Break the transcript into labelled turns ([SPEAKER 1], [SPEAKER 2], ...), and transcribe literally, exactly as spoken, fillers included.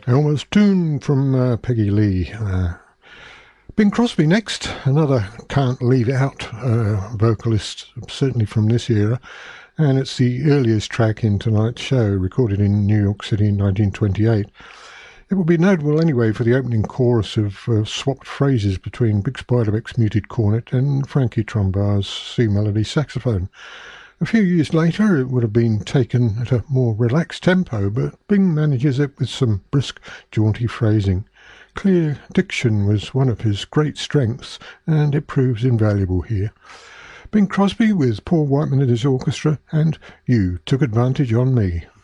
[SPEAKER 1] Elmer's Tune from uh, Peggy Lee. Uh, Bing Crosby next, another Can't Leave It Out uh, vocalist, certainly from this era, and it's the earliest track in tonight's show, recorded in New York City in nineteen twenty-eight. It will be notable anyway for the opening chorus of uh, swapped phrases between Bix Beiderbecke's muted cornet and Frankie Trombar's C-melody saxophone. A few years later it would have been taken at a more relaxed tempo, but Bing manages it with some brisk, jaunty phrasing. Clear diction was one of his great strengths, and it proves invaluable here. Bing Crosby with Paul Whiteman and his orchestra, and You Took Advantage on Me.